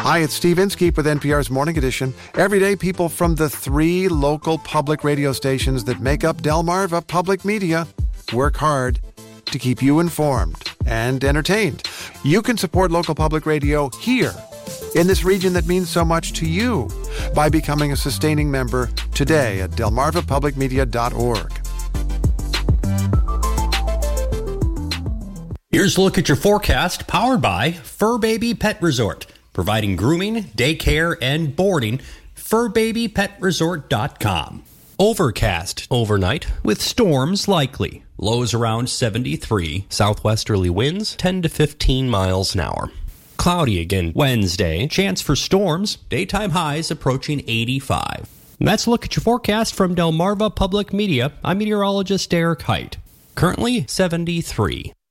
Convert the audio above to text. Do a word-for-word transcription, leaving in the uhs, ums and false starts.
Hi, it's Steve Inskeep with N P R's Morning Edition. Every day, people from the three local public radio stations that make up Delmarva Public Media work hard to keep you informed and entertained. You can support local public radio here in this region that means so much to you by becoming a sustaining member today at delmarva public media dot org. Here's a look at your forecast, powered by Fur Baby Pet Resort, providing grooming, daycare, and boarding. fur baby pet resort dot com. Overcast overnight with storms likely. Lows around seventy-three. Southwesterly winds ten to fifteen miles an hour. Cloudy again Wednesday. Chance for storms. Daytime highs approaching eighty-five. And that's a look at your forecast from Delmarva Public Media. I'm meteorologist Derek Height. Currently seventy-three.